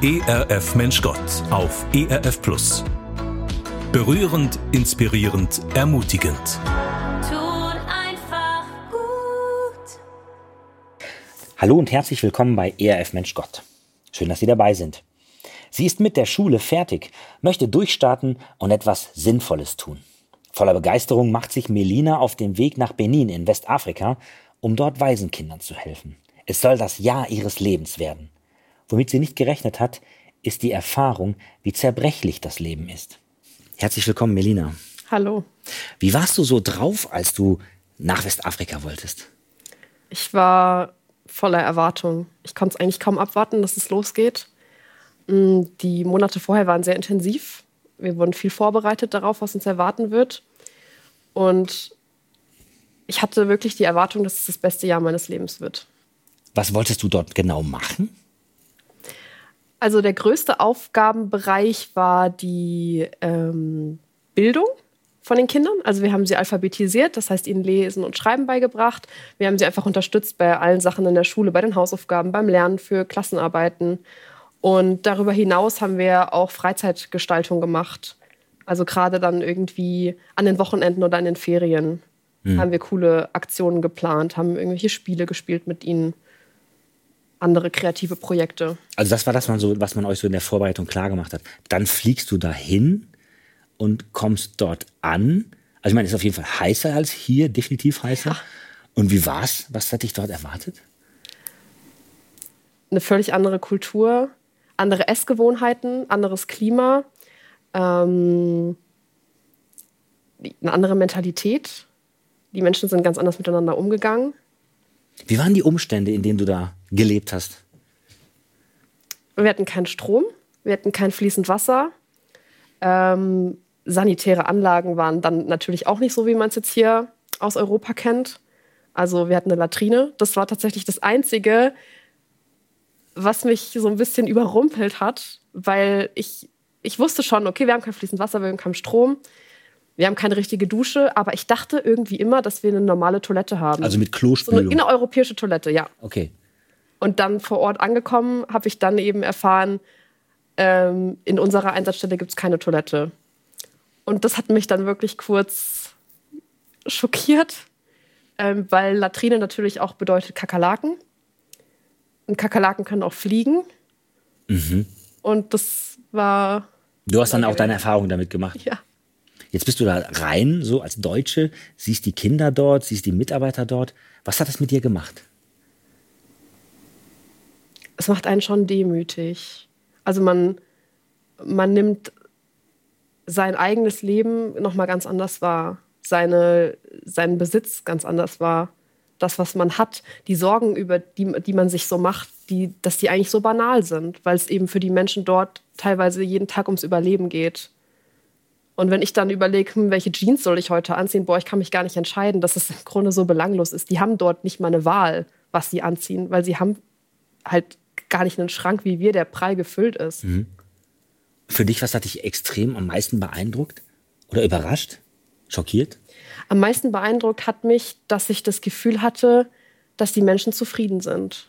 ERF Mensch Gott auf ERF Plus. Berührend, inspirierend, ermutigend. Tut einfach gut. Hallo und herzlich willkommen bei ERF Mensch Gott. Schön, dass Sie dabei sind. Sie ist mit der Schule fertig, möchte durchstarten und etwas Sinnvolles tun. Voller Begeisterung macht sich Melina auf den Weg nach Benin in Westafrika, um dort Waisenkindern zu helfen. Es soll das Jahr ihres Lebens werden. Womit sie nicht gerechnet hat, ist die Erfahrung, wie zerbrechlich das Leben ist. Herzlich willkommen, Melina. Hallo. Wie warst du so drauf, als du nach Westafrika wolltest? Ich war voller Erwartung. Ich konnte es eigentlich kaum abwarten, dass es losgeht. Die Monate vorher waren sehr intensiv. Wir wurden viel vorbereitet darauf, was uns erwarten wird. Und ich hatte wirklich die Erwartung, dass es das beste Jahr meines Lebens wird. Was wolltest du dort genau machen? Also der größte Aufgabenbereich war die Bildung von den Kindern. Also wir haben sie alphabetisiert, das heißt ihnen Lesen und Schreiben beigebracht. Wir haben sie einfach unterstützt bei allen Sachen in der Schule, bei den Hausaufgaben, beim Lernen für Klassenarbeiten. Und darüber hinaus haben wir auch Freizeitgestaltung gemacht. Also gerade dann irgendwie an den Wochenenden oder in den Ferien haben wir coole Aktionen geplant, haben irgendwelche Spiele gespielt mit ihnen. Andere kreative Projekte. Also das war das, was man euch so in der Vorbereitung klar gemacht hat. Dann fliegst du dahin und kommst dort an. Also ich meine, es ist auf jeden Fall heißer als hier, definitiv heißer. Ja. Und wie war's? Was hat dich dort erwartet? Eine völlig andere Kultur, andere Essgewohnheiten, anderes Klima, eine andere Mentalität. Die Menschen sind ganz anders miteinander umgegangen. Wie waren die Umstände, in denen du da gelebt hast? Wir hatten keinen Strom, wir hatten kein fließend Wasser. Sanitäre Anlagen waren dann natürlich auch nicht so, wie man es jetzt hier aus Europa kennt. Also wir hatten eine Latrine. Das war tatsächlich das Einzige, was mich so ein bisschen überrumpelt hat, weil ich wusste schon, okay, wir haben kein fließend Wasser, wir haben keinen Strom. Wir haben keine richtige Dusche, aber ich dachte irgendwie immer, dass wir eine normale Toilette haben. Also mit Klospülung? So eine innereuropäische Toilette, ja. Okay. Und dann vor Ort angekommen, habe ich dann eben erfahren, in unserer Einsatzstelle gibt es keine Toilette. Und das hat mich dann wirklich kurz schockiert, weil Latrine natürlich auch bedeutet Kakerlaken. Und Kakerlaken können auch fliegen. Mhm. Und das war... Du hast dann auch deine Erfahrungen damit gemacht? Ja. Jetzt bist du da rein, so als Deutsche, siehst die Kinder dort, siehst die Mitarbeiter dort. Was hat das mit dir gemacht? Es macht einen schon demütig. Also man nimmt sein eigenes Leben nochmal ganz anders wahr. Seinen Besitz ganz anders wahr. Das, was man hat, die Sorgen, über die man sich so macht, dass die eigentlich so banal sind, weil es eben für die Menschen dort teilweise jeden Tag ums Überleben geht. Und wenn ich dann überlege, welche Jeans soll ich heute anziehen, ich kann mich gar nicht entscheiden, dass es im Grunde so belanglos ist. Die haben dort nicht mal eine Wahl, was sie anziehen, weil sie haben halt gar nicht einen Schrank wie wir, der prall gefüllt ist. Mhm. Für dich, was hat dich extrem am meisten beeindruckt oder überrascht, schockiert? Am meisten beeindruckt hat mich, dass ich das Gefühl hatte, dass die Menschen zufrieden sind.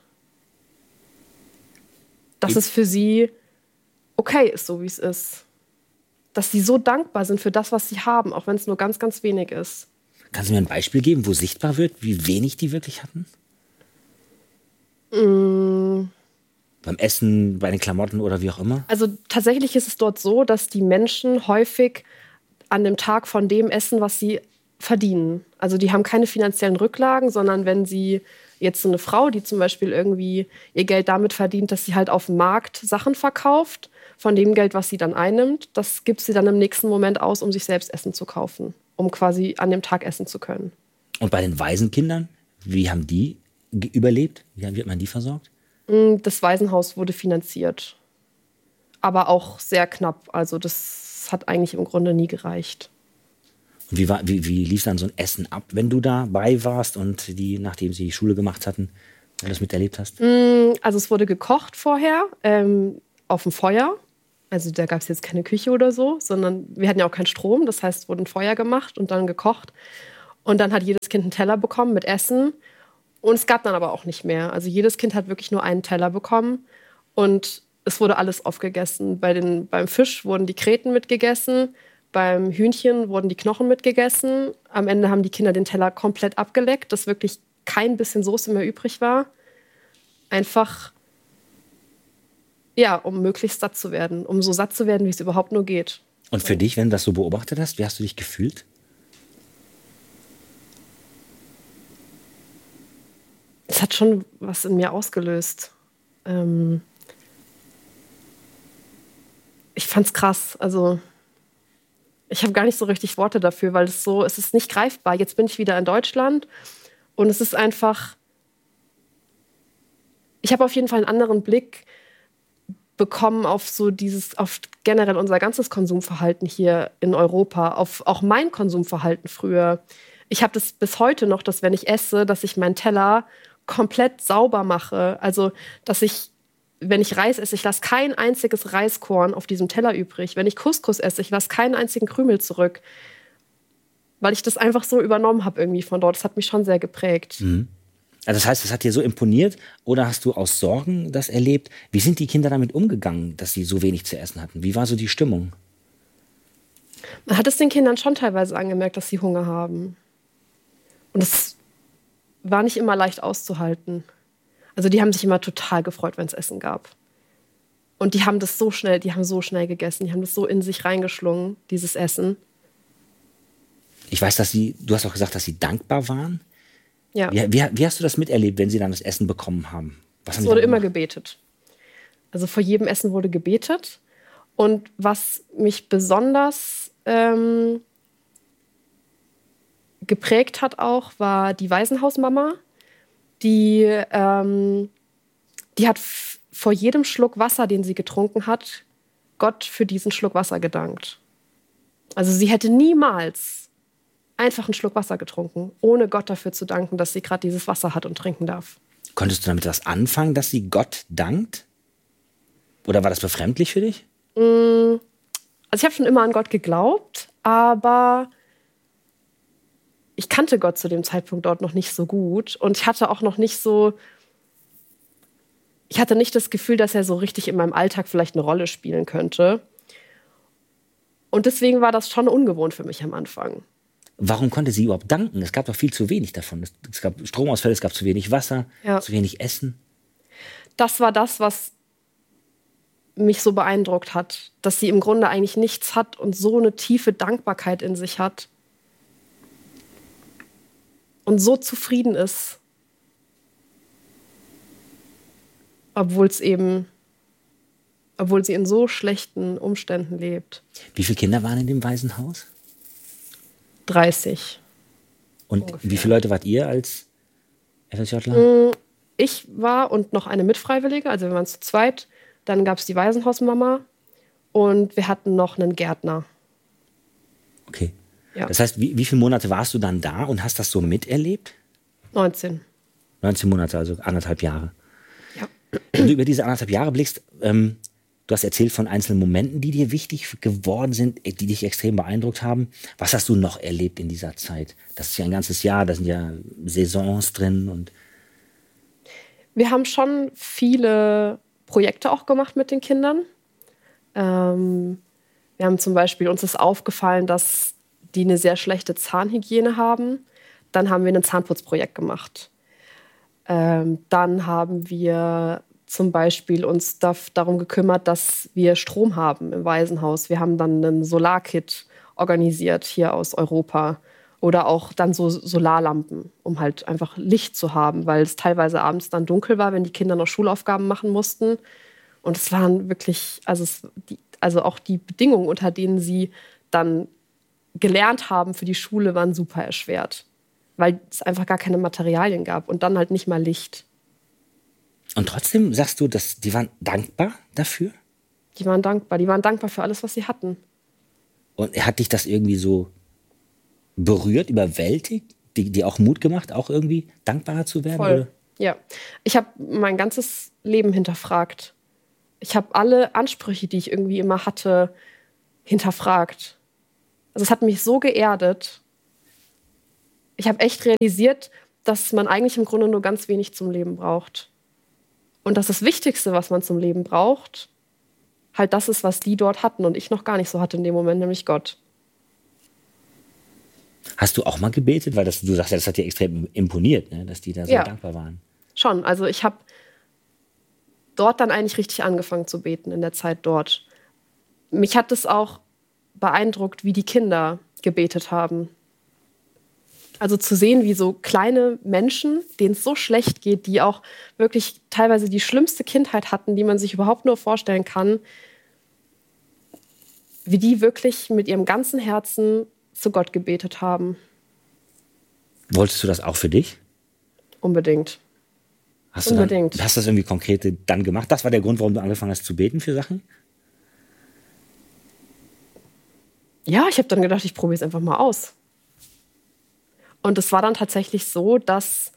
Dass es für sie okay ist, so wie es ist. Dass sie so dankbar sind für das, was sie haben, auch wenn es nur ganz, ganz wenig ist. Kannst du mir ein Beispiel geben, wo sichtbar wird, wie wenig die wirklich hatten? Beim Essen, bei den Klamotten oder wie auch immer? Also tatsächlich ist es dort so, dass die Menschen häufig an dem Tag von dem essen, was sie verdienen. Also die haben keine finanziellen Rücklagen, sondern wenn sie jetzt so eine Frau, die zum Beispiel irgendwie ihr Geld damit verdient, dass sie halt auf dem Markt Sachen verkauft, von dem Geld, was sie dann einnimmt, das gibt sie dann im nächsten Moment aus, um sich selbst Essen zu kaufen, um quasi an dem Tag essen zu können. Und bei den Waisenkindern, wie haben die überlebt? Wie hat man die versorgt? Das Waisenhaus wurde finanziert, aber auch sehr knapp. Also das hat eigentlich im Grunde nie gereicht. Und wie lief dann so ein Essen ab, wenn du dabei warst und die, nachdem sie die Schule gemacht hatten, du das miterlebt hast? Also es wurde gekocht vorher auf dem Feuer. Also da gab es jetzt keine Küche oder so, sondern wir hatten ja auch keinen Strom. Das heißt, es wurde ein Feuer gemacht und dann gekocht. Und dann hat jedes Kind einen Teller bekommen mit Essen. Und es gab dann aber auch nicht mehr. Also jedes Kind hat wirklich nur einen Teller bekommen. Und es wurde alles aufgegessen. Beim Fisch wurden die Gräten mitgegessen, beim Hühnchen wurden die Knochen mitgegessen. Am Ende haben die Kinder den Teller komplett abgeleckt, dass wirklich kein bisschen Soße mehr übrig war. Einfach, ja, um möglichst satt zu werden. Um so satt zu werden, wie es überhaupt nur geht. Und für dich, wenn du das so beobachtet hast, wie hast du dich gefühlt? Es hat schon was in mir ausgelöst. Ich fand's krass. Also, ich habe gar nicht so richtig Worte dafür, weil es ist nicht greifbar. Jetzt bin ich wieder in Deutschland und es ist einfach, ich habe auf jeden Fall einen anderen Blick bekommen auf auf generell unser ganzes Konsumverhalten hier in Europa, auf auch mein Konsumverhalten früher. Ich habe das bis heute noch, dass wenn ich esse, dass ich meinen Teller komplett sauber mache. Also, dass wenn ich Reis esse, ich lasse kein einziges Reiskorn auf diesem Teller übrig. Wenn ich Couscous esse, ich lasse keinen einzigen Krümel zurück. Weil ich das einfach so übernommen habe irgendwie von dort. Das hat mich schon sehr geprägt. Mhm. Also das heißt, es hat dir so imponiert oder hast du aus Sorgen das erlebt? Wie sind die Kinder damit umgegangen, dass sie so wenig zu essen hatten? Wie war so die Stimmung? Man hat es den Kindern schon teilweise angemerkt, dass sie Hunger haben. Und es war nicht immer leicht auszuhalten. Also die haben sich immer total gefreut, wenn es Essen gab. Und die haben so schnell gegessen, die haben das so in sich reingeschlungen, dieses Essen. Ich weiß, du hast auch gesagt, dass sie dankbar waren. Ja. Wie hast du das miterlebt, wenn sie dann das Essen bekommen haben? Es wurde immer gebetet. Also vor jedem Essen wurde gebetet. Und was mich besonders geprägt hat auch, war die Waisenhausmama. Die hat vor jedem Schluck Wasser, den sie getrunken hat, Gott für diesen Schluck Wasser gedankt. Also sie hätte niemals einfach einen Schluck Wasser getrunken, ohne Gott dafür zu danken, dass sie gerade dieses Wasser hat und trinken darf. Konntest du damit was anfangen, dass sie Gott dankt? Oder war das befremdlich für dich? Also ich habe schon immer an Gott geglaubt, aber ich kannte Gott zu dem Zeitpunkt dort noch nicht so gut. Und ich hatte auch noch nicht ich hatte nicht das Gefühl, dass er so richtig in meinem Alltag vielleicht eine Rolle spielen könnte. Und deswegen war das schon ungewohnt für mich am Anfang. Warum konnte sie überhaupt danken? Es gab doch viel zu wenig davon. Es gab Stromausfälle, es gab zu wenig Wasser, zu wenig Essen. Das war das, was mich so beeindruckt hat. Dass sie im Grunde eigentlich nichts hat und so eine tiefe Dankbarkeit in sich hat. Und so zufrieden ist. Obwohl sie in so schlechten Umständen lebt. Wie viele Kinder waren in dem Waisenhaus? 30. Und ungefähr. Wie viele Leute wart ihr als FSJler? Ich war und noch eine Mitfreiwillige, also wir waren zu zweit. Dann gab es die Waisenhausmama und wir hatten noch einen Gärtner. Okay. Ja. Das heißt, wie viele Monate warst du dann da und hast das so miterlebt? 19. 19 Monate, also 1,5 Jahre. Ja. Wenn du über diese 1,5 Jahre blickst, du hast erzählt von einzelnen Momenten, die dir wichtig geworden sind, die dich extrem beeindruckt haben. Was hast du noch erlebt in dieser Zeit? Das ist ja ein ganzes Jahr, da sind ja Saisons drin. Und Wir haben schon viele Projekte auch gemacht mit den Kindern. Wir haben zum Beispiel, uns ist aufgefallen, dass die eine sehr schlechte Zahnhygiene haben. Dann haben wir ein Zahnputzprojekt gemacht. Dann haben wir zum Beispiel uns darum gekümmert, dass wir Strom haben im Waisenhaus. Wir haben dann einen Solarkit organisiert hier aus Europa. Oder auch dann so Solarlampen, um halt einfach Licht zu haben, weil es teilweise abends dann dunkel war, wenn die Kinder noch Schulaufgaben machen mussten. Und es waren wirklich, also auch die Bedingungen, unter denen sie dann gelernt haben für die Schule, waren super erschwert. Weil es einfach gar keine Materialien gab und dann halt nicht mal Licht. Und trotzdem sagst du, dass die waren dankbar dafür? Die waren dankbar für alles, was sie hatten. Und hat dich das irgendwie so berührt, überwältigt, die auch Mut gemacht, auch irgendwie dankbarer zu werden? Voll. Oder? Ja. Ich habe mein ganzes Leben hinterfragt. Ich habe alle Ansprüche, die ich irgendwie immer hatte, hinterfragt. Also es hat mich so geerdet. Ich habe echt realisiert, dass man eigentlich im Grunde nur ganz wenig zum Leben braucht. Und dass das Wichtigste, was man zum Leben braucht, halt das ist, was die dort hatten und ich noch gar nicht so hatte in dem Moment, nämlich Gott. Hast du auch mal gebetet? Weil du sagst ja, das hat dir extrem imponiert, ne? Dass die da so dankbar waren. Schon, also ich habe dort dann eigentlich richtig angefangen zu beten in der Zeit dort. Mich hat es auch beeindruckt, wie die Kinder gebetet haben. Also zu sehen, wie so kleine Menschen, denen es so schlecht geht, die auch wirklich teilweise die schlimmste Kindheit hatten, die man sich überhaupt nur vorstellen kann, wie die wirklich mit ihrem ganzen Herzen zu Gott gebetet haben. Wolltest du das auch für dich? Unbedingt. Hast du das irgendwie konkret dann gemacht? Das war der Grund, warum du angefangen hast zu beten für Sachen? Ja, ich habe dann gedacht, ich probiere es einfach mal aus. Und es war dann tatsächlich so, dass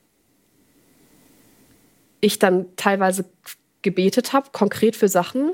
ich dann teilweise gebetet habe, konkret für Sachen,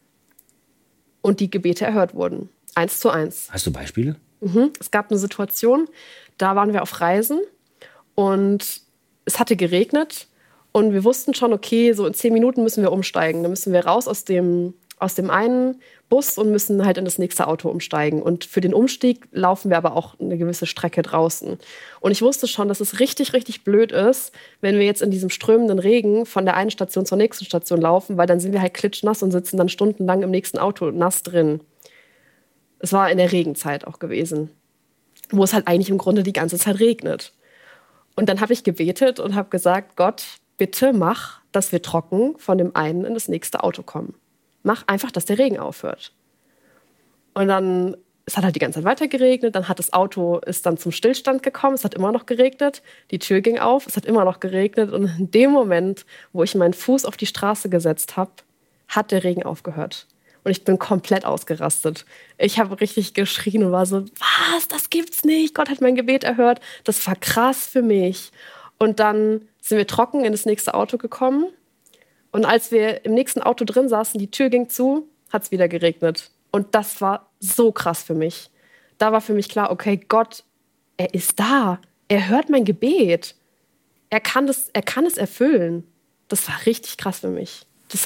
und die Gebete erhört wurden. 1:1. Hast du Beispiele? Es gab eine Situation, da waren wir auf Reisen und es hatte geregnet und wir wussten schon, okay, so in 10 Minuten müssen wir umsteigen. Dann müssen wir raus aus dem einen Bus und müssen halt in das nächste Auto umsteigen. Und für den Umstieg laufen wir aber auch eine gewisse Strecke draußen. Und ich wusste schon, dass es richtig, richtig blöd ist, wenn wir jetzt in diesem strömenden Regen von der einen Station zur nächsten Station laufen, weil dann sind wir halt klitschnass und sitzen dann stundenlang im nächsten Auto nass drin. Es war in der Regenzeit auch gewesen, wo es halt eigentlich im Grunde die ganze Zeit regnet. Und dann habe ich gebetet und habe gesagt, Gott, bitte mach, dass wir trocken von dem einen in das nächste Auto kommen. Mach einfach, dass der Regen aufhört. Und dann, es hat halt die ganze Zeit weiter geregnet, dann hat das Auto, ist dann zum Stillstand gekommen, es hat immer noch geregnet, die Tür ging auf, es hat immer noch geregnet und in dem Moment, wo ich meinen Fuß auf die Straße gesetzt habe, hat der Regen aufgehört. Und ich bin komplett ausgerastet. Ich habe richtig geschrien und war so, was, das gibt's nicht, Gott hat mein Gebet erhört. Das war krass für mich. Und dann sind wir trocken in das nächste Auto gekommen. Und als wir im nächsten Auto drin saßen, die Tür ging zu, hat es wieder geregnet. Und das war so krass für mich. Da war für mich klar, okay, Gott, er ist da. Er hört mein Gebet. Er kann es erfüllen. Das war richtig krass für mich. Das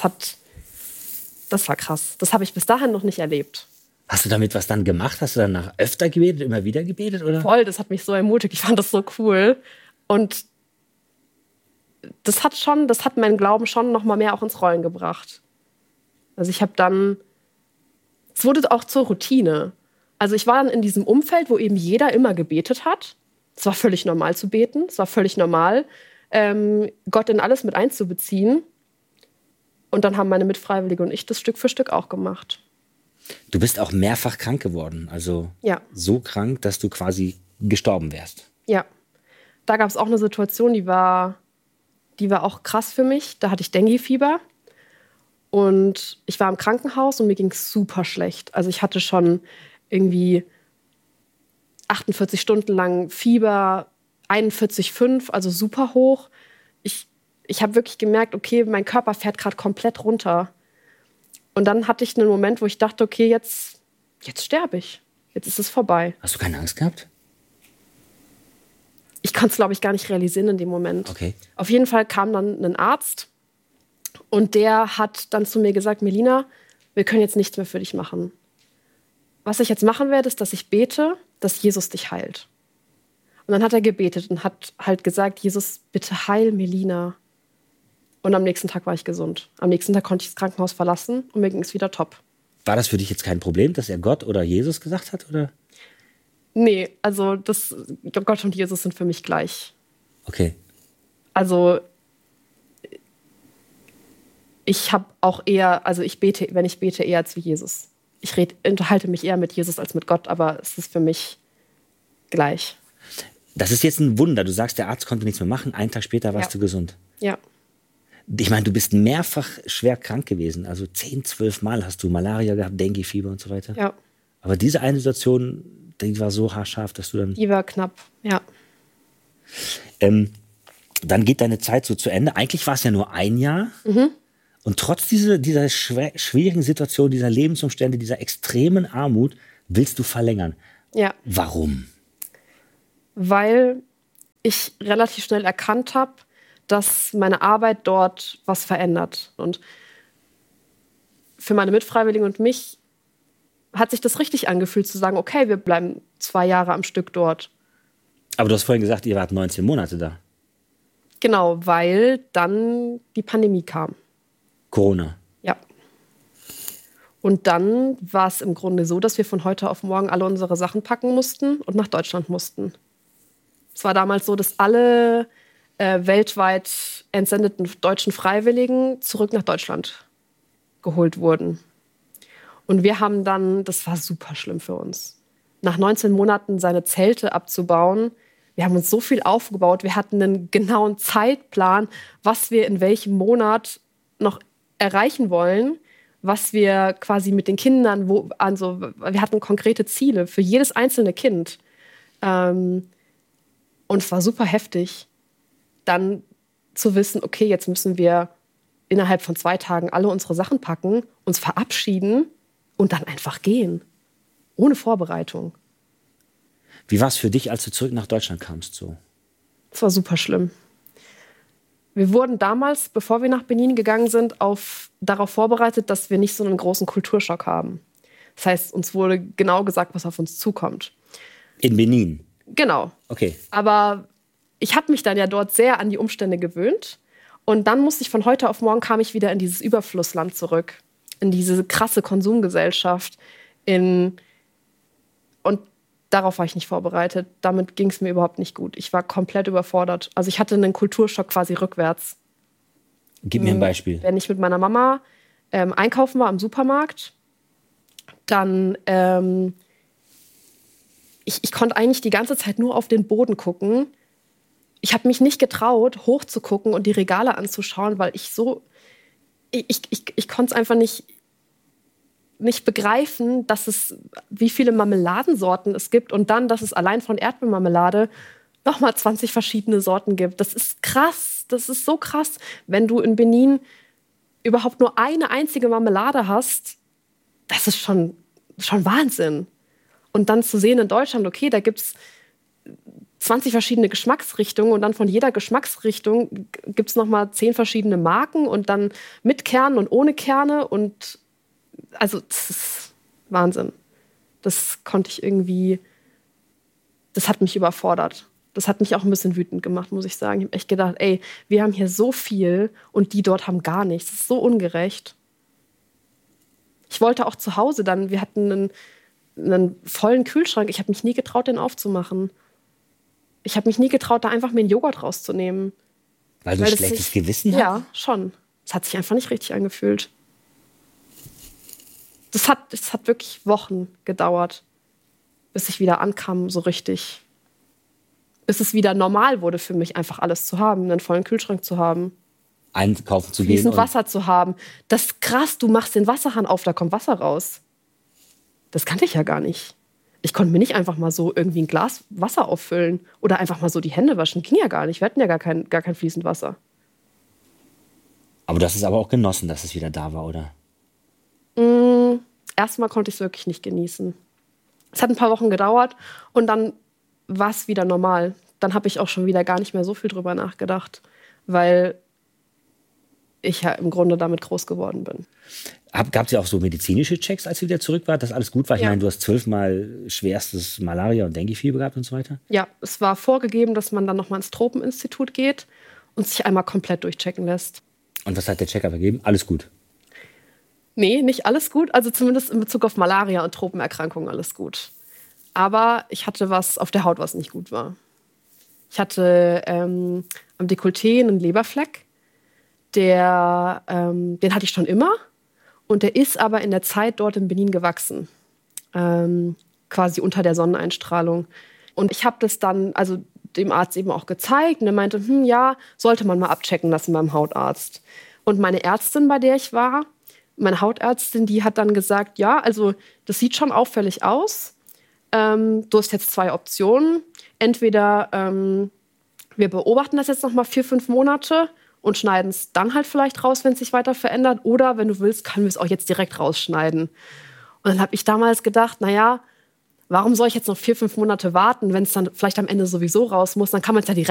war krass. Das habe ich bis dahin noch nicht erlebt. Hast du damit was dann gemacht? Hast du danach öfter gebetet, immer wieder gebetet? Oder? Voll, das hat mich so ermutigt. Ich fand das so cool. Und das hat meinen Glauben schon noch mal mehr auch ins Rollen gebracht. Also ich habe dann, es wurde auch zur Routine. Also ich war dann in diesem Umfeld, wo eben jeder immer gebetet hat. Es war völlig normal zu beten. Es war völlig normal, Gott in alles mit einzubeziehen. Und dann haben meine Mitfreiwillige und ich das Stück für Stück auch gemacht. Du bist auch mehrfach krank geworden. Also so krank, dass du quasi gestorben wärst. Ja. Da gab es auch eine Situation, die war auch krass für mich. Da hatte ich Dengue-Fieber und ich war im Krankenhaus und mir ging es super schlecht. Also ich hatte schon irgendwie 48 Stunden lang Fieber, 41,5, also super hoch. Ich habe wirklich gemerkt, okay, mein Körper fährt gerade komplett runter. Und dann hatte ich einen Moment, wo ich dachte, okay, jetzt sterbe ich. Jetzt ist es vorbei. Hast du keine Angst gehabt? Ich konnte es, glaube ich, gar nicht realisieren in dem Moment. Okay. Auf jeden Fall kam dann ein Arzt und der hat dann zu mir gesagt, Melina, wir können jetzt nichts mehr für dich machen. Was ich jetzt machen werde, ist, dass ich bete, dass Jesus dich heilt. Und dann hat er gebetet und hat halt gesagt, Jesus, bitte heil Melina. Und am nächsten Tag war ich gesund. Am nächsten Tag konnte ich das Krankenhaus verlassen und mir ging es wieder top. War das für dich jetzt kein Problem, dass er Gott oder Jesus gesagt hat, oder? Nee, also Gott und Jesus sind für mich gleich. Okay. Also ich habe auch eher, also wenn ich bete, eher als wie Jesus. Ich unterhalte mich eher mit Jesus als mit Gott, aber es ist für mich gleich. Das ist jetzt ein Wunder. Du sagst, der Arzt konnte nichts mehr machen. Einen Tag später warst du gesund. Ja. Ich meine, du bist mehrfach schwer krank gewesen. Also 10, 12 Mal hast du Malaria gehabt, Dengue-Fieber und so weiter. Ja. Aber diese eine Situation, die war so haarscharf, dass du dann... Die war knapp, ja. Dann geht deine Zeit so zu Ende. Eigentlich war es ja nur ein Jahr. Mhm. Und trotz dieser schwierigen Situation, dieser Lebensumstände, dieser extremen Armut, willst du verlängern. Ja. Warum? Weil ich relativ schnell erkannt habe, dass meine Arbeit dort was verändert. Und für meine Mitfreiwilligen und mich hat sich das richtig angefühlt, zu sagen, okay, wir bleiben 2 Jahre am Stück dort. Aber du hast vorhin gesagt, ihr wart 19 Monate da. Genau, weil dann die Pandemie kam. Corona. Ja. Und dann war es im Grunde so, dass wir von heute auf morgen alle unsere Sachen packen mussten und nach Deutschland mussten. Es war damals so, dass alle weltweit entsendeten deutschen Freiwilligen zurück nach Deutschland geholt wurden. Und wir haben dann, das war super schlimm für uns, nach 19 Monaten seine Zelte abzubauen. Wir haben uns so viel aufgebaut, wir hatten einen genauen Zeitplan, was wir in welchem Monat noch erreichen wollen, was wir quasi mit den Kindern, wir hatten konkrete Ziele für jedes einzelne Kind. Und es war super heftig, dann zu wissen, okay, jetzt müssen wir innerhalb von 2 Tagen alle unsere Sachen packen, uns verabschieden und dann einfach gehen. Ohne Vorbereitung. Wie war es für dich, als du zurück nach Deutschland kamst? So? Es war super schlimm. Wir wurden damals, bevor wir nach Benin gegangen sind, darauf vorbereitet, dass wir nicht so einen großen Kulturschock haben. Das heißt, uns wurde genau gesagt, was auf uns zukommt. In Benin? Genau. Okay. Aber ich habe mich dann ja dort sehr an die Umstände gewöhnt. Und dann musste ich von heute auf morgen, kam ich wieder in dieses Überflussland zurück. In diese krasse Konsumgesellschaft. Und darauf war ich nicht vorbereitet. Damit ging es mir überhaupt nicht gut. Ich war komplett überfordert. Also ich hatte einen Kulturschock quasi rückwärts. Gib mir ein Beispiel. Wenn ich mit meiner Mama einkaufen war am Supermarkt, dann ich konnte eigentlich die ganze Zeit nur auf den Boden gucken. Ich habe mich nicht getraut, hochzugucken und die Regale anzuschauen, weil ich konnte es einfach nicht begreifen, wie viele Marmeladensorten es gibt und dann, dass es allein von Erdbeermarmelade nochmal 20 verschiedene Sorten gibt. Das ist krass, das ist so krass. Wenn du in Benin überhaupt nur eine einzige Marmelade hast, das ist schon Wahnsinn. Und dann zu sehen in Deutschland, okay, da gibt es 20 verschiedene Geschmacksrichtungen und dann von jeder Geschmacksrichtung gibt es nochmal 10 verschiedene Marken und dann mit Kernen und ohne Kerne und also das ist Wahnsinn. Das hat mich überfordert. Das hat mich auch ein bisschen wütend gemacht, muss ich sagen. Ich habe echt gedacht, ey, wir haben hier so viel und die dort haben gar nichts. Das ist so ungerecht. Ich wollte auch zu Hause dann, wir hatten einen vollen Kühlschrank. Ich habe mich nie getraut, den aufzumachen. Ich habe mich nie getraut, da einfach mir einen Joghurt rauszunehmen. Weil du ein schlechtes Gewissen hast? Ja, schon. Es hat sich einfach nicht richtig angefühlt. Das hat wirklich Wochen gedauert, bis ich wieder ankam, so richtig. Bis es wieder normal wurde für mich, einfach alles zu haben, einen vollen Kühlschrank zu haben. Einkaufen zu gehen. Fließend Wasser zu haben. Das ist krass, du machst den Wasserhahn auf, da kommt Wasser raus. Das kannte ich ja gar nicht. Ich konnte mir nicht einfach mal so irgendwie ein Glas Wasser auffüllen oder einfach mal so die Hände waschen. Ging ja gar nicht. Wir hatten ja gar kein fließend Wasser. Aber du hast es aber auch genossen, dass es wieder da war, oder? Erstmal konnte ich es wirklich nicht genießen. Es hat ein paar Wochen gedauert und dann war es wieder normal. Dann habe ich auch schon wieder gar nicht mehr so viel drüber nachgedacht, weil ich ja im Grunde damit groß geworden bin. Gab es ja auch so medizinische Checks, als du wieder zurück warst, dass alles gut war? Ich meine, du hast 12-mal schwerstes Malaria und Denguefieber gehabt und so weiter. Ja, es war vorgegeben, dass man dann nochmal ins Tropeninstitut geht und sich einmal komplett durchchecken lässt. Und was hat der Checker ergeben? Alles gut? Nee, nicht alles gut. Also zumindest in Bezug auf Malaria und Tropenerkrankungen alles gut. Aber ich hatte was auf der Haut, was nicht gut war. Ich hatte am Dekolleté einen Leberfleck. Den hatte ich schon immer. Und der ist aber in der Zeit dort in Benin gewachsen. Quasi unter der Sonneneinstrahlung. Und ich habe das dann dem Arzt eben auch gezeigt. Und er meinte, ja, sollte man mal abchecken lassen beim Hautarzt. Und meine Ärztin, bei der ich war, meine Hautärztin, die hat dann gesagt, ja, also das sieht schon auffällig aus. Du hast jetzt 2 Optionen. Entweder wir beobachten das jetzt noch mal 4-5 Monate und schneiden es dann halt vielleicht raus, wenn es sich weiter verändert. Oder wenn du willst, können wir es auch jetzt direkt rausschneiden. Und dann habe ich damals gedacht, naja, warum soll ich jetzt noch 4-5 Monate warten, wenn es dann vielleicht am Ende sowieso raus muss? Dann kann man es ja direkt